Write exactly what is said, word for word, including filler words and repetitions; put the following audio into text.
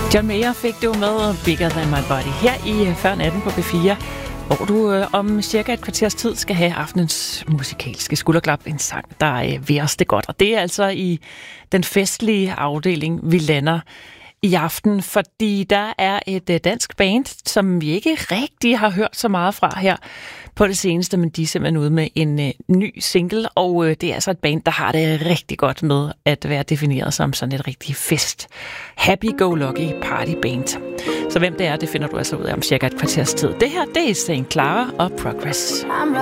John Mayer fik du med Bigger Than My Body her i Før Natten på B fire, hvor du øh, om cirka et kvarters tid skal have aftenens musikalske skulderklap, en sang, der øh, vil os det godt. Og det er altså i den festlige afdeling, vi lander i aften, fordi der er et øh, dansk band, som vi ikke rigtig har hørt så meget fra her på det seneste, men de er simpelthen ude med en øh, ny single, og øh, det er altså et band, der har det rigtig godt med at være defineret som sådan et rigtig fest, happy-go-lucky party band. Så hvem det er, det finder du altså ud af om cirka et kvarters tid. Det her, det er Saint Clara og Progress.